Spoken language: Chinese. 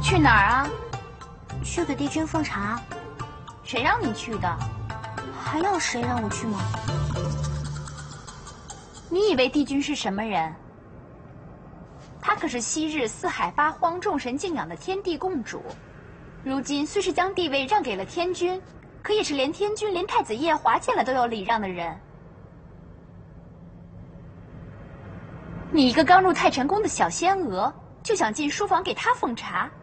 去哪儿啊？ 去给帝君奉茶。 谁让你去的？ 还要谁让我去吗？ 你以为帝君是什么人？她可是昔日四海八荒众神敬仰的天地共主，如今虽是将地位让给了天君，可也是连天君、连太子夜华见了都要礼让的人。你一个刚入太晨宫的小仙娥，就想进书房给她奉茶？